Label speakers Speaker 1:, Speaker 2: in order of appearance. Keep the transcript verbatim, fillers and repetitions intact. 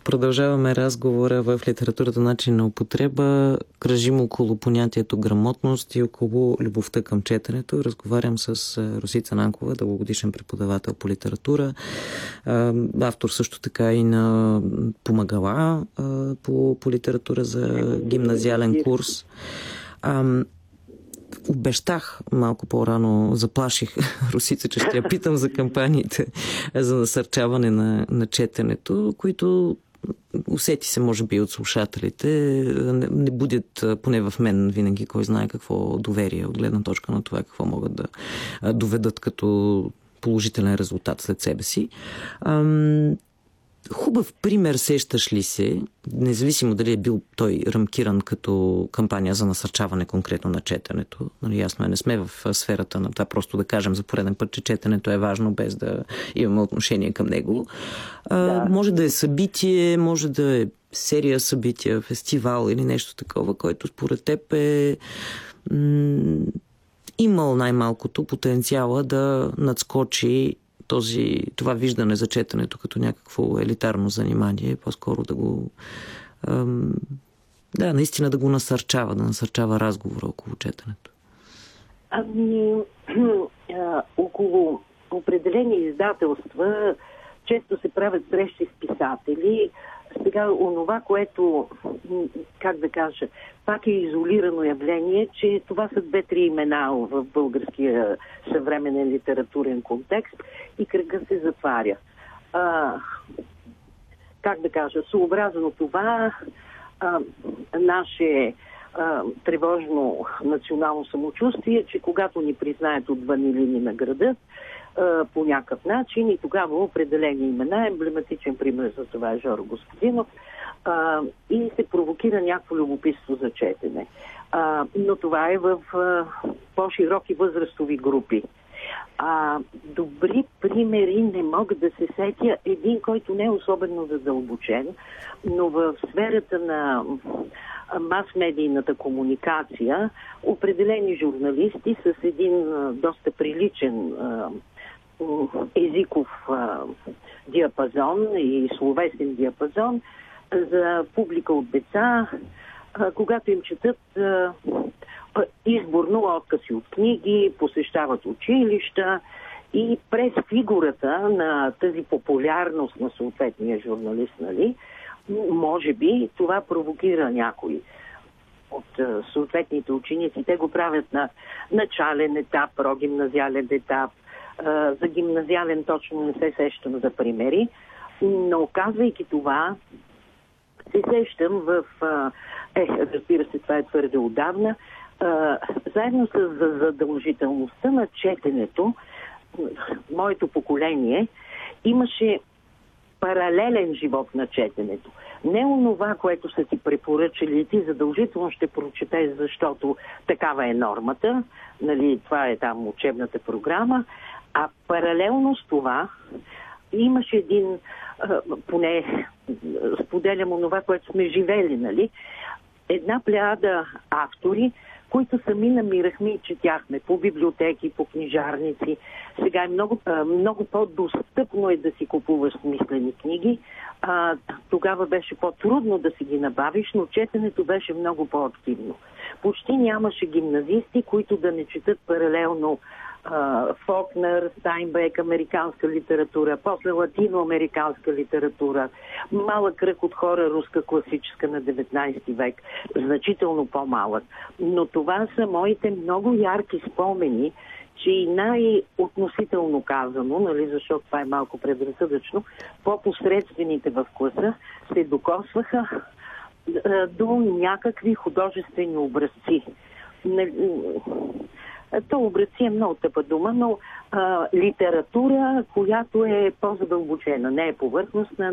Speaker 1: Продължаваме разговора в литературата начин на употреба. Кръжим около понятието грамотност и около любовта към четенето. Разговарям с Росица Нанкова, дългогодишен преподавател по литература. Автор също така и на помагала по, по литература за гимназиален курс. Обещах малко по-рано, заплаших Росица, че ще я питам за кампаниите за насърчаване на, на четенето, които усети се, може би, от слушателите, не, не будят, поне в мен, винаги кой знае какво доверие от гледна точка на това какво могат да доведат като положителен резултат след себе си. Ам... Хубав пример сещаш ли се, независимо дали е бил той рамкиран като кампания за насърчаване конкретно на четенето? Нали, ясно е, не сме в сферата на това просто да кажем за пореден път, че четенето е важно, без да имаме отношение към него. А, да. Може да е събитие, може да е серия събития, фестивал или нещо такова, който според теб е м- имал най-малкото потенциала да надскочи Този, това виждане за четенето като някакво елитарно занимание, по-скоро да го ам, да, наистина да го насърчава, да насърчава разговора около четенето.
Speaker 2: Ами, а, около определени издателства често се правят срещи с писатели. Сега онова, което, как да кажа, пак е изолирано явление, че това са две-три имена в българския съвременен литературен контекст и кръга се затваря. А, как да кажа, съобразно това, а, наше а, тревожно национално самочувствие, че когато ни признаят отвън или ни наградат по някакъв начин и тогава определени имена, емблематичен пример за това е Жоро Господинов, а, и се провокира някакво любопитство за четене. А, но това е в а, по-широки възрастови групи. А, добри примери не мога да се сетя. Един, който не е особено задълбочен, но в сферата на мас-медийната комуникация, определени журналисти с един а, доста приличен а, езиков а, диапазон и словесен диапазон за публика от деца, а, когато им четат а, изборно откъси от книги, посещават училища и през фигурата на тази популярност на съответния журналист, нали, може би това провокира някой от а, съответните ученици. Те го правят на начален етап, прогимназиален етап. За гимназиален точно не се сещам за примери, но казвайки това, се сещам в... Е, разбира се, това е твърде отдавна. Заедно с задължителността на четенето, моето поколение имаше паралелен живот на четенето. Не онова, което са ти препоръчали, ти задължително ще прочетеш, защото такава е нормата, нали, това е там учебната програма, а паралелно с това имаше един, поне споделям онова, което сме живели, нали, една плеяда автори, които сами намирахме и четяхме по библиотеки, по книжарници. Сега е много, много по-достъпно е да си купуваш смислени книги. А, тогава беше по-трудно да си ги набавиш, но четенето беше много по-активно. Почти нямаше гимназисти, които да не четат паралелно Uh, Фолкнер, Стайнбек, американска литература, после латиноамериканска литература, малък кръг от хора, руска класическа на деветнайсети век, значително по-малък. Но това са моите много ярки спомени, че и най-относително казано, нали, защото това е малко предразсъдъчно, по-посредствените в класа се докосваха uh, до някакви художествени образци. То образци е много тъпа дума, но а, литература, която е по-задълбочена, не е повърхностна,